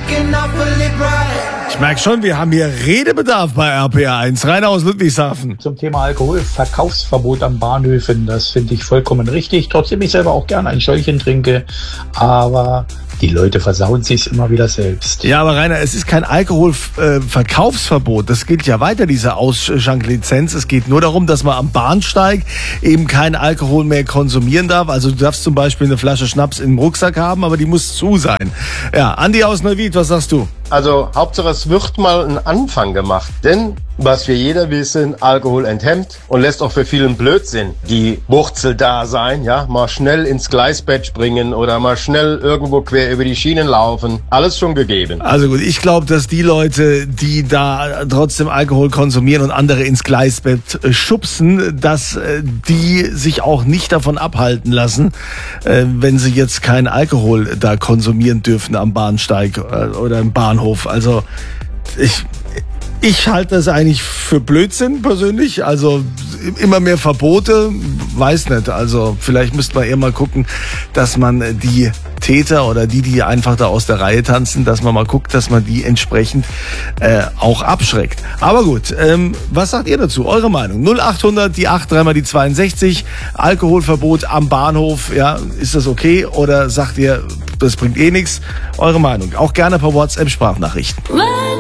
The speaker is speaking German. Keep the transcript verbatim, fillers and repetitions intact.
Ich merke schon, wir haben hier Redebedarf bei R P R eins. Rainer aus Ludwigshafen. Zum Thema Alkoholverkaufsverbot an Bahnhöfen, das finde ich vollkommen richtig. Trotzdem ich selber auch gerne ein Schäuchchen trinke, aber die Leute versauen sich's immer wieder selbst. Ja, aber Rainer, es ist kein Alkoholverkaufsverbot. Das gilt ja weiter, diese Ausschanklizenz. Es geht nur darum, dass man am Bahnsteig eben keinen Alkohol mehr konsumieren darf. Also du darfst zum Beispiel eine Flasche Schnaps im Rucksack haben, aber die muss zu sein. Ja, Andi aus Neuwied, was sagst du? Also Hauptsache es wird mal ein Anfang gemacht, denn was wir jeder wissen, Alkohol enthemmt und lässt auch für vielen Blödsinn die Wurzel da sein, ja, mal schnell ins Gleisbett springen oder mal schnell irgendwo quer über die Schienen laufen, alles schon gegeben. Also gut, ich glaube, dass die Leute, die da trotzdem Alkohol konsumieren und andere ins Gleisbett schubsen, dass die sich auch nicht davon abhalten lassen, wenn sie jetzt keinen Alkohol da konsumieren dürfen am Bahnsteig oder im Bahnhof. Also ich... Ich halte das eigentlich für Blödsinn persönlich. Also immer mehr Verbote, weiß nicht. Also vielleicht müsste man eher mal gucken, dass man die Täter oder die, die einfach da aus der Reihe tanzen, dass man mal guckt, dass man die entsprechend äh, auch abschreckt. Aber gut, ähm, was sagt ihr dazu? Eure Meinung? null acht hundert, die acht, dreimal die zweiundsechzig. Alkoholverbot am Bahnhof, ja, ist das okay? Oder sagt ihr, das bringt eh nichts? Eure Meinung? Auch gerne per WhatsApp-Sprachnachrichten.